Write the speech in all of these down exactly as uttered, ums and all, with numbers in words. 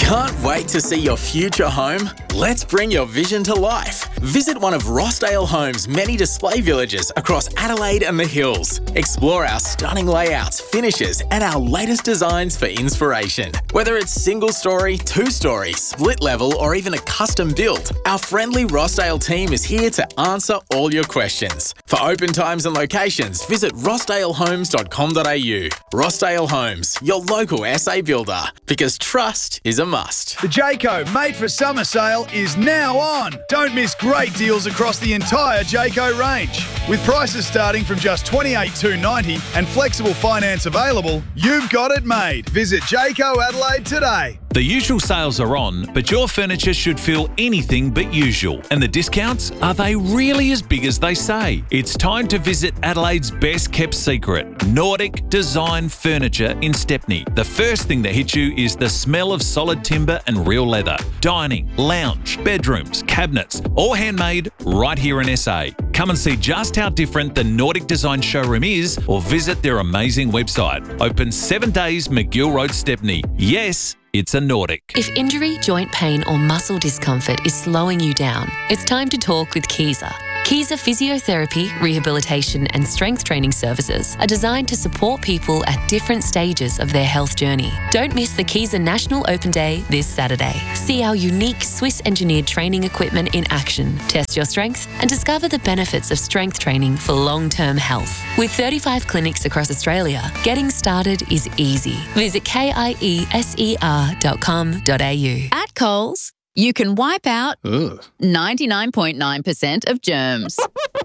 Can't wait to see your future home? Let's bring your vision to life. Visit one of Rossdale Homes' many display villages across Adelaide and the Hills. Explore our stunning layouts, finishes, and our latest designs for inspiration. Whether it's single story, two story, split level, or even a custom build, our friendly Rossdale team is here to answer all your questions. For open times and locations, visit rossdale homes dot com dot a u. Rossdale Homes, your local S A builder, because trust is a must. The Jayco Made for Summer sale is now on. Don't miss great deals across the entire Jayco range. With prices starting from just twenty-eight thousand two hundred ninety dollars and flexible finance available, you've got it made. Visit Jayco Adelaide today. The usual sales are on, but your furniture should feel anything but usual. And the discounts, are they really as big as they say? It's time to visit Adelaide's best kept secret, Nordic Design Furniture in Stepney. The first thing that hits you is the smell of solid timber and real leather. Dining, lounge, bedrooms, cabinets, all handmade right here in S A. Come and see just how different the Nordic Design showroom is, or visit their amazing website. Open seven days, McGill Road, Stepney. Yes, it's a Nordic. If injury, joint pain or muscle discomfort is slowing you down, it's time to talk with Kiesa. Kiesa Physiotherapy, Rehabilitation and Strength Training Services are designed to support people at different stages of their health journey. Don't miss the Kiesa National Open Day this Saturday. See our unique Swiss-engineered training equipment in action, test your strength and discover the benefits of strength training for long-term health. With thirty-five clinics across Australia, getting started is easy. Visit kieser dot com dot a u. At Coles, you can wipe out ninety-nine point nine percent of germs.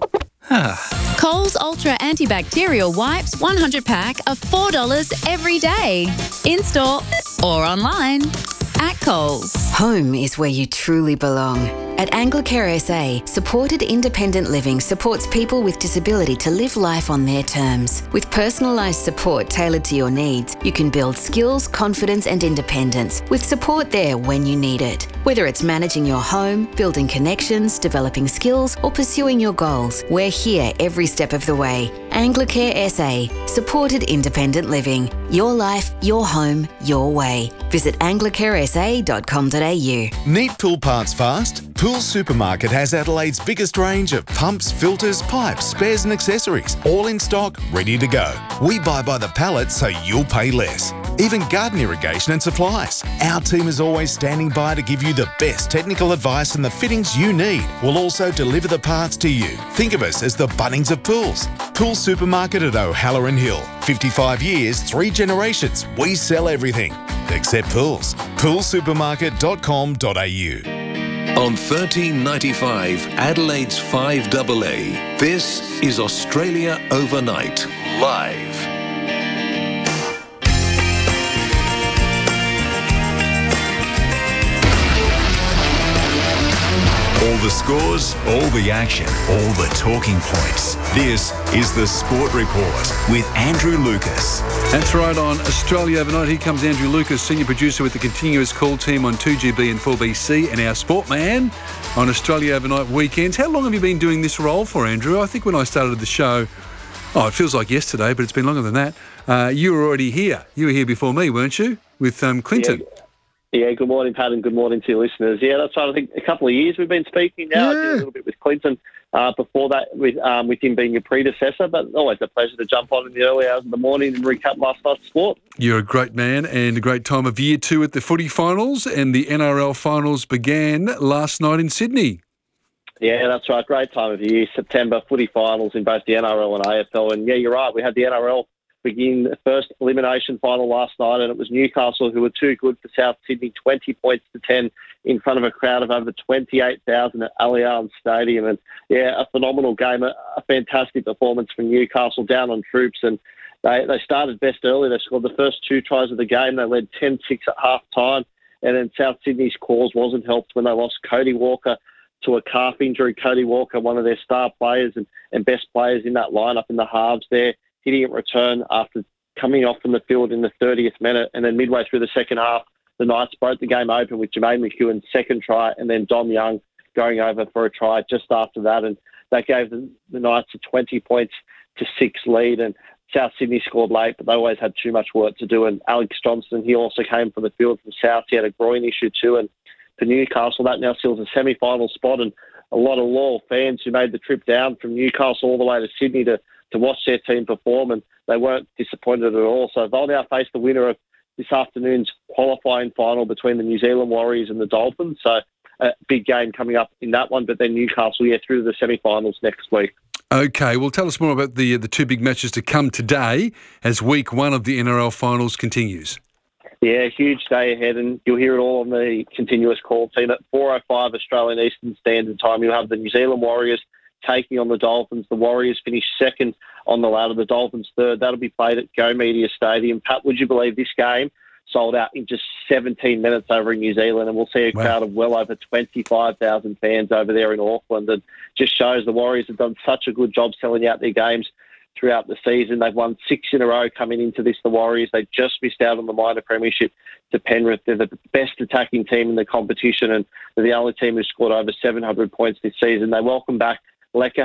Coles Ultra Antibacterial Wipes one hundred pack are four dollars every day. In-store or online. At Coles. Home is where you truly belong. At Anglicare S A, supported independent living supports people with disability to live life on their terms. With personalised support tailored to your needs, you can build skills, confidence and independence, with support there when you need it. Whether it's managing your home, building connections, developing skills or pursuing your goals, we're here every step of the way. Anglicare S A, supported independent living. Your life, your home, your way. Visit anglicare s a dot com dot a u. Need pool parts fast? Pool Supermarket has Adelaide's biggest range of pumps, filters, pipes, spares and accessories, all in stock, ready to go. We buy by the pallet so you'll pay less. Even garden irrigation and supplies. Our team is always standing by to give you the best technical advice and the fittings you need. We'll also deliver the parts to you. Think of us as the Bunnings of pools. Pool Supermarket at O'Halloran Hill. fifty-five years, three generations. We sell everything except pools. pool supermarket dot com dot a u. On thirteen ninety-five, Adelaide's five A A, this is Australia Overnight, live. All the scores, all the action, all the talking points. This is the Sport Report with Andrew Lucas. That's right, on Australia Overnight. Here comes Andrew Lucas, senior producer with the Continuous Call team on two G B and four B C, and our sport man on Australia Overnight weekends. How long have you been doing this role for, Andrew? I think when I started the show, oh, it feels like yesterday, but it's been longer than that. Uh, you were already here. You were here before me, weren't you, with um, Clinton? Yeah. Yeah, good morning, Pat, and good morning to your listeners. Yeah, that's right. I think a couple of years we've been speaking now. Yeah. I did a little bit with Clinton uh, before that, with um, with him being your predecessor, but always a pleasure to jump on in the early hours of the morning and recap last night's sport. You're a great man, and a great time of year too at the footy finals, and the N R L finals began last night in Sydney. Yeah, that's right. Great time of year. September footy finals in both the N R L and A F L. And yeah, you're right. We had the N R L begin the first elimination final last night, and it was Newcastle who were too good for South Sydney, twenty points to ten in front of a crowd of over twenty-eight thousand at Allianz Stadium. And yeah, a phenomenal game, a, a fantastic performance from Newcastle down on troops. And they, they started best early. They scored the first two tries of the game. They led ten six at half time. And then South Sydney's cause wasn't helped when they lost Cody Walker to a calf injury. Cody Walker, one of their star players and, and best players in that lineup in the halves there, hitting at return after coming off from the field in the thirtieth minute. And then midway through the second half, the Knights broke the game open with Jermaine McEwen's second try, and then Dom Young going over for a try just after that. And that gave the, the Knights a twenty points to six lead. And South Sydney scored late, but they always had too much work to do. And Alex Johnson, he also came from the field from South. He had a groin issue too. And for Newcastle, that now seals a semi-final spot. And a lot of loyal fans who made the trip down from Newcastle all the way to Sydney to, to watch their team perform, and they weren't disappointed at all. So they'll now face the winner of this afternoon's qualifying final between the New Zealand Warriors and the Dolphins. So a big game coming up in that one, but then Newcastle, yeah, through to the semi-finals next week. Okay, well, tell us more about the the two big matches to come today as week one of the N R L finals continues. Yeah, huge day ahead, and you'll hear it all on the continuous call team. At four oh five Australian Eastern Standard Time, you'll have the New Zealand Warriors taking on the Dolphins. The Warriors finish second on the ladder, the Dolphins third. That'll be played at Go Media Stadium. Pat, would you believe this game sold out in just seventeen minutes over in New Zealand, and we'll see a Wow. crowd of well over twenty-five thousand fans over there in Auckland. And just shows the Warriors have done such a good job selling out their games throughout the season. They've won six in a row coming into this, the Warriors. They just missed out on the minor premiership to Penrith. They're the best attacking team in the competition, and they're the only team who's scored over seven hundred points this season. They welcome back Leka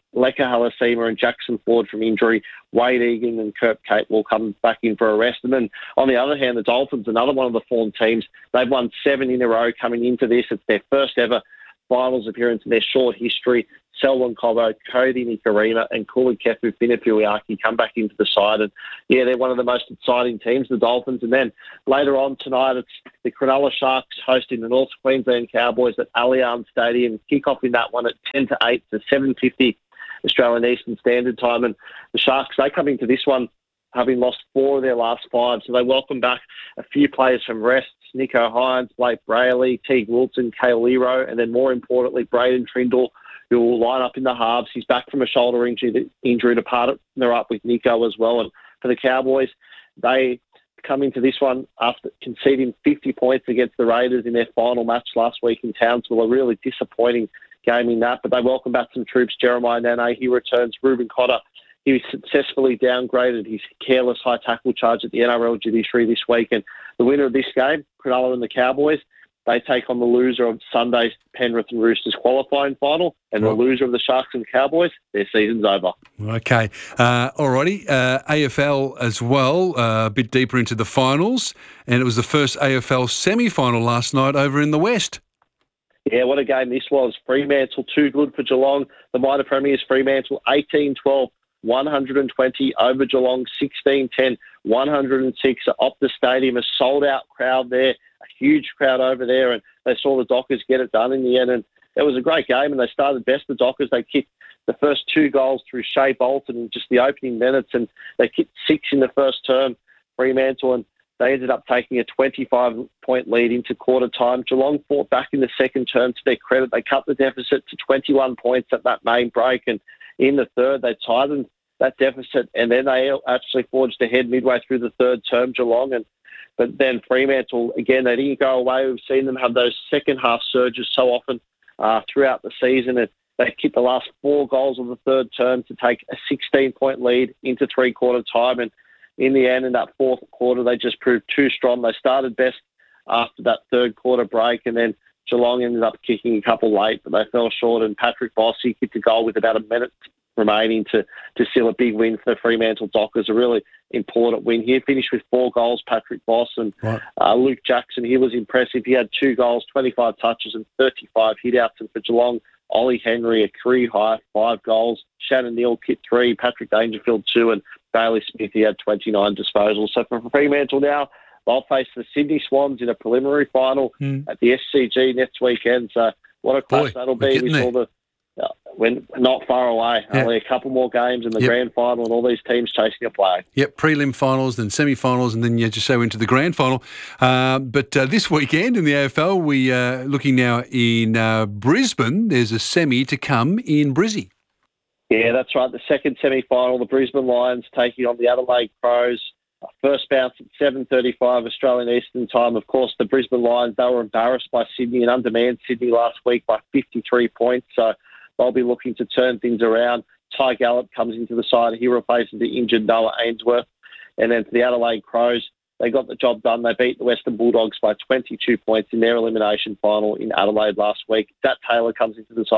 Hamasima and Jackson Ford from injury. Wade Egan and Kurt Kate will come back in for a rest. And then on the other hand, the Dolphins, another one of the form teams, they've won seven in a row coming into this. It's their first ever finals appearance in their short history. Selwyn Cobbo, Cody Nikarima and Kulikefu Finafuiaki come back into the side. And, yeah, they're one of the most exciting teams, the Dolphins. And then later on tonight, it's the Cronulla Sharks hosting the North Queensland Cowboys at Allianz Stadium. Kick-off in that one at ten to eight to seven fifty Australian Eastern Standard Time. And the Sharks, they come into this one having lost four of their last five. So they welcome back a few players from rest, Nico Hines, Blake Brayley, Teague Wilson, Cale Lero, and then more importantly, Braden Trindle, who will line up in the halves. He's back from a shoulder injury, injury to partner up with Nico as well. And for the Cowboys, they come into this one after conceding fifty points against the Raiders in their final match last week in Townsville. A really disappointing game in that, but they welcome back some troops. Jeremiah Nene, he returns. Ruben Cotter, he successfully downgraded his careless high tackle charge at the N R L judiciary this week. And the winner of this game, Cronulla and the Cowboys, they take on the loser of Sunday's Penrith and Roosters qualifying final, and the loser of the Sharks and Cowboys, their season's over. Okay. Uh, alrighty. Uh, A F L as well, uh, a bit deeper into the finals, and it was the first A F L semi-final last night over in the West. Yeah, what a game this was. Fremantle, too good for Geelong. The minor premiers, Fremantle, eighteen twelve, one hundred twenty over Geelong, sixteen ten, one hundred six. Optus Stadium, a sold-out crowd there, a huge crowd over there, and they saw the Dockers get it done in the end. And it was a great game, and they started best, the Dockers. They kicked the first two goals through Shea Bolton in just the opening minutes, and they kicked six in the first term, Fremantle, and they ended up taking a twenty-five point lead into quarter time. Geelong fought back in the second term. To their credit, they cut the deficit to twenty-one points at that main break, and in the third, they tightened that deficit, and then they actually forged ahead midway through the third term, Geelong. And but then Fremantle, again, they didn't go away. We've seen them have those second half surges so often uh, throughout the season, and they kicked the last four goals of the third term to take a sixteen point lead into three quarter time. And in the end, in that fourth quarter, they just proved too strong. They started best after that third quarter break, and then Geelong ended up kicking a couple late, but they fell short. And Patrick Boss, he kicked a goal with about a minute remaining to, to seal a big win for the Fremantle Dockers, a really important win. He finished with four goals, Patrick Boss, and right. uh, Luke Jackson, he was impressive. He had two goals, twenty-five touches and thirty-five hit-outs. And for Geelong, Ollie Henry, a career high, five goals. Shannon Neal kicked three, Patrick Dangerfield two, and Bailey Smith, he had twenty-nine disposals. So for Fremantle now, they'll face the Sydney Swans in a preliminary final mm. at the S C G next weekend. So what a clash Boy, that'll be. We there. saw the uh, when not far away. Yeah. Only a couple more games in the Yep. grand final, and all these teams chasing a flag. Yep, prelim finals, then semi-finals, and then you just so into the grand final. Uh, but uh, this weekend in the A F L, we are uh, looking now in uh, Brisbane. There's a semi to come in Brizzy. Yeah, that's right. The second semi-final, the Brisbane Lions taking on the Adelaide Crows. First bounce at seven thirty-five Australian Eastern Time. Of course, the Brisbane Lions, they were embarrassed by Sydney and undermanned Sydney last week by fifty-three points. So they'll be looking to turn things around. Ty Gallup comes into the side. He replaces the injured Noah Ainsworth. And then for the Adelaide Crows, they got the job done. They beat the Western Bulldogs by twenty-two points in their elimination final in Adelaide last week. Dat Taylor comes into the side.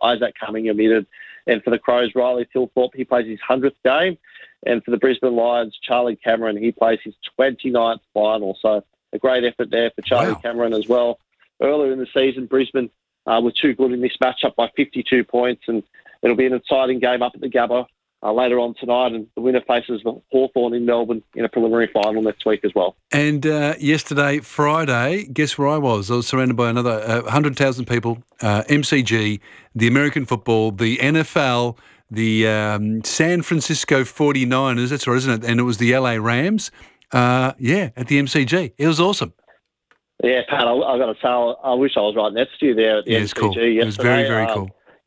Isaac Cunningham in it. And for the Crows, Riley Thilthorpe, he plays his hundredth game. And for the Brisbane Lions, Charlie Cameron, he plays his twenty-ninth final. So a great effort there for Charlie wow. Cameron as well. Earlier in the season, Brisbane uh, were too good in this matchup by fifty-two points, and it'll be an exciting game up at the Gabba uh, later on tonight, and the winner faces the Hawthorn in Melbourne in a preliminary final next week as well. And uh, yesterday, Friday, guess where I was? I was surrounded by another uh, one hundred thousand people, uh, M C G, the American football, the N F L, the um, San Francisco forty-niners, that's right, isn't it? And it was the L A Rams, uh, yeah, at the M C G. It was awesome. Yeah, Pat, I, I got to say, I wish I was right next to you there at the yeah, M it's C G cool. yesterday. It was very, very um, cool.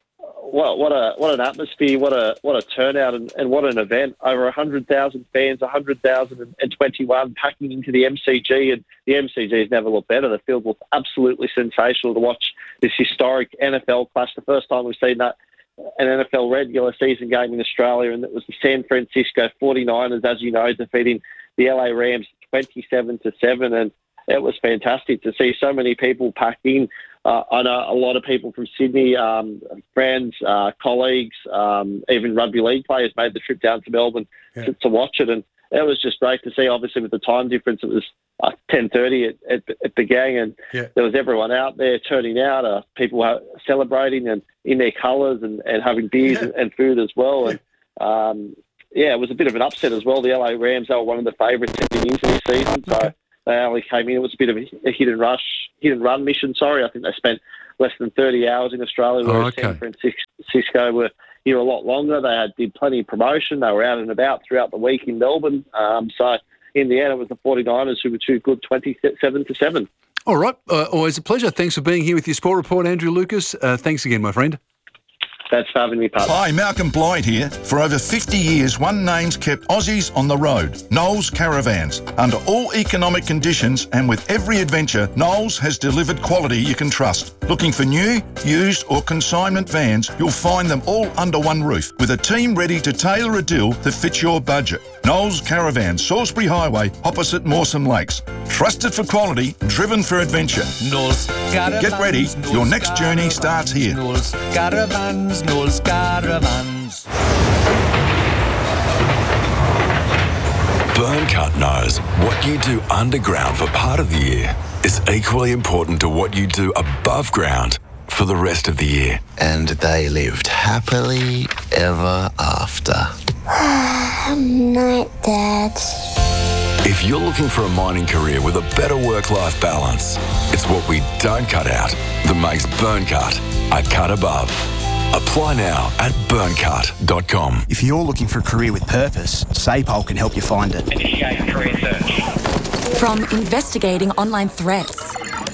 What, what a what an atmosphere! What a what a turnout, and, and what an event! Over a hundred thousand fans, a hundred thousand and twenty-one packing into the M C G, and the M C G has never looked better. The field was absolutely sensational to watch this historic N F L clash. The first time we've seen that an N F L regular season game in Australia, and it was the San Francisco forty-niners, as you know, defeating the L A Rams twenty-seven to seven, and it was fantastic to see so many people pack in. Uh, I know a lot of people from Sydney, um, friends, uh, colleagues, um, even rugby league players made the trip down to Melbourne yeah. to, to watch it, and it was just great to see. Obviously, with the time difference, it was uh, ten thirty it, it, it began, and yeah. there was everyone out there turning out, uh, people were celebrating and in their colours and, and having beers yeah. and, and food as well. And um, yeah, it was a bit of an upset as well. The L A Rams, they were one of the favourites heading into this season, so. Okay. They only came in. It was a bit of a hit and rush, hit and run mission. Sorry, I think they spent less than thirty hours in Australia, whereas oh, okay. San Francisco were here a lot longer. They had did plenty of promotion. They were out and about throughout the week in Melbourne. Um, so in the end, it was the forty-niners who were too good, twenty-seven to seven. All right, uh, always a pleasure. Thanks for being here with your sport report, Andrew Lucas. Uh, thanks again, my friend. Thanks for having me, Pat. Hi, Malcolm Blyde here. For over fifty years, One Name's kept Aussies on the road. Knowles Caravans. Under all economic conditions and with every adventure, Knowles has delivered quality you can trust. Looking for new, used or consignment vans, you'll find them all under one roof with a team ready to tailor a deal that fits your budget. Knowles Caravans, Salisbury Highway, opposite Mawson Lakes. Trusted for quality, driven for adventure. Knowles Caravans. Get ready, Knowles your next Caravans, journey starts here. Knowles Caravans, Knowles Caravans. Burncut knows what you do underground for part of the year is equally important to what you do above ground for the rest of the year. And they lived happily ever after. Night, Dad. If you're looking for a mining career with a better work-life balance, it's what we don't cut out that makes Burncut a cut above. Apply now at burncut dot com. If you're looking for a career with purpose, SAPOL can help you find it. Initiate career search. From investigating online threats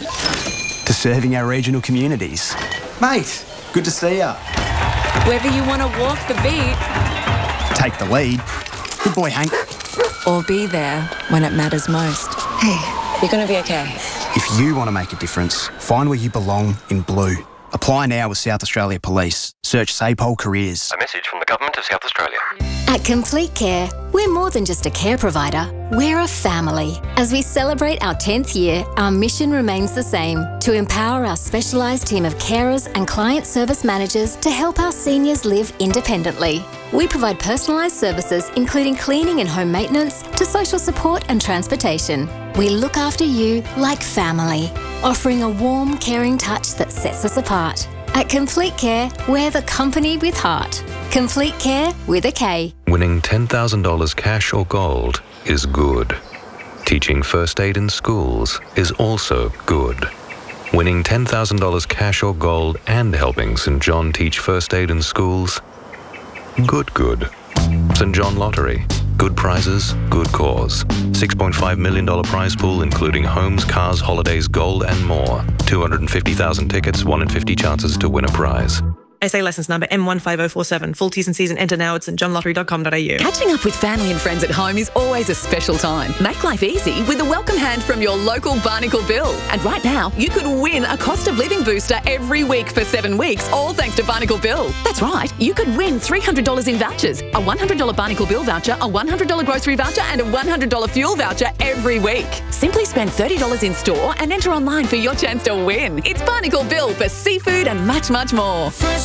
to serving our regional communities. Mate, good to see ya. Whether you want to walk the beat, take the lead, good boy Hank, or be there when it matters most. Hey, you're going to be okay. If you want to make a difference, find where you belong in blue. Apply now with South Australia Police. Search SAPOL Careers. A message from the Government of South Australia. At Complete Care, we're more than just a care provider, we're a family. As we celebrate our tenth year, our mission remains the same, to empower our specialised team of carers and client service managers to help our seniors live independently. We provide personalised services including cleaning and home maintenance to social support and transportation. We look after you like family, offering a warm, caring touch that sets us apart. At Complete Care, we're the company with heart. Complete Care with a K. Winning ten thousand dollars cash or gold is good. Teaching first aid in schools is also good. Winning ten thousand dollars cash or gold and helping Saint John teach first aid in schools, good, good. Saint John Lottery. Good prizes, good cause. six point five million dollars prize pool including homes, cars, holidays, gold and more. two hundred fifty thousand tickets, one in fifty chances to win a prize. S A licence number M one five zero four seven. Full T's and C's and enter now at st john lottery dot com dot a u. Catching up with family and friends at home is always a special time. Make life easy with a welcome hand from your local Barnacle Bill. And right now, you could win a cost of living booster every week for seven weeks, all thanks to Barnacle Bill. That's right, you could win three hundred dollars in vouchers, a one hundred dollars Barnacle Bill voucher, a one hundred dollars grocery voucher and a one hundred dollars fuel voucher every week. Simply spend thirty dollars in store and enter online for your chance to win. It's Barnacle Bill for seafood and much, much more. Fresh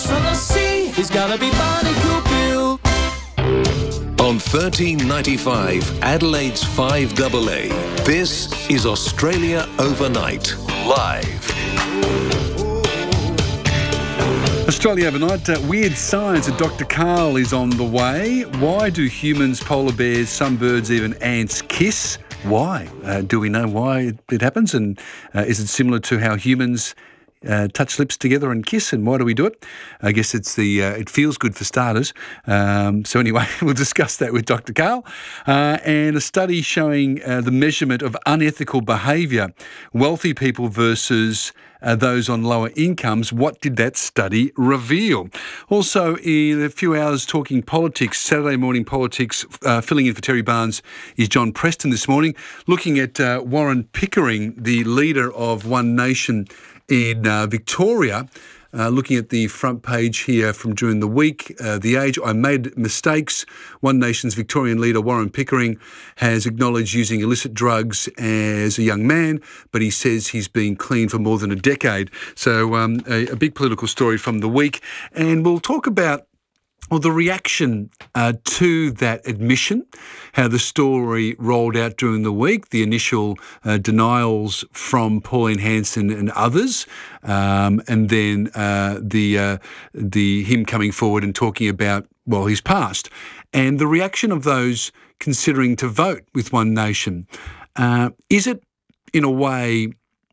across from the sea, he's gotta be Barnacle Bill. On thirteen ninety-five, Adelaide's five double A, this is Australia Overnight, live. Australia Overnight, uh, Weird Science with Doctor Karl is on the way. Why do humans, polar bears, some birds, even ants kiss? Why? Uh, do we know why it, it happens? And uh, is it similar to how humans Uh, touch lips together and kiss, and why do we do it? I guess it's the uh, it feels good for starters. Um, so anyway, we'll discuss that with Doctor Karl. Uh, and a study showing uh, the measurement of unethical behaviour, wealthy people versus uh, those on lower incomes. What did that study reveal? Also, in a few hours, talking politics, Saturday morning politics, uh, filling in for Terry Barnes is John Preston this morning, looking at uh, Warren Pickering, the leader of One Nation in uh, Victoria. Uh, looking at the front page here from during the week, uh, The Age, I made mistakes. One Nation's Victorian leader, Warren Pickering, has acknowledged using illicit drugs as a young man, but he says he's been clean for more than a decade. So um, a, a big political story from the week. And we'll talk about Well, the reaction uh, to that admission, how the story rolled out during the week, the initial uh, denials from Pauline Hanson and others, um, and then uh, the uh, the him coming forward and talking about, well, his past, and the reaction of those considering to vote with One Nation. Uh, is it, in a way,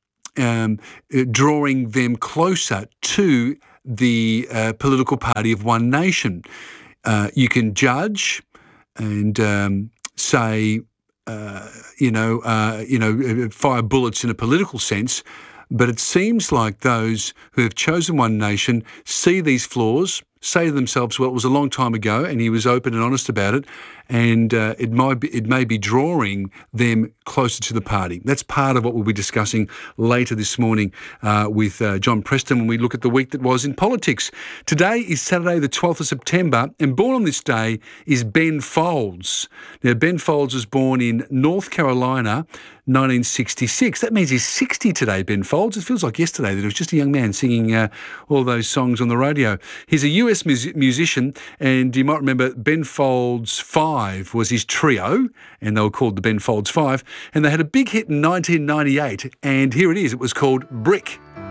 um, drawing them closer to the uh, political party of One Nation? Uh, you can judge and um, say, uh, you know, uh, you know, fire bullets in a political sense, but it seems like those who have chosen One Nation see these flaws, say to themselves, well, it was a long time ago, and he was open and honest about it, and uh, it might be, it may be drawing them closer to the party. That's part of what we'll be discussing later this morning uh, with uh, John Preston when we look at the week that was in politics. Today is Saturday, the twelfth of September, and born on this day is Ben Folds. Now, Ben Folds was born in North Carolina, nineteen sixty-six. That means he's sixty today, Ben Folds. It feels like yesterday that he was just a young man singing uh, all those songs on the radio. He's a U S mus- musician, and you might remember Ben Folds Five was his trio, and they were called the Ben Folds Five, and they had a big hit in nineteen ninety-eight, and here it is. It was called Brick.